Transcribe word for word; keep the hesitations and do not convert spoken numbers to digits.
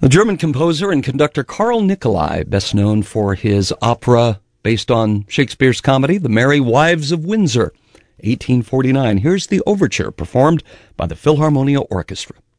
The German composer and conductor Carl Nicolai, best known for his opera based on Shakespeare's comedy, The Merry Wives of Windsor, eighteen forty-nine. Here's the overture performed by the Philharmonia Orchestra.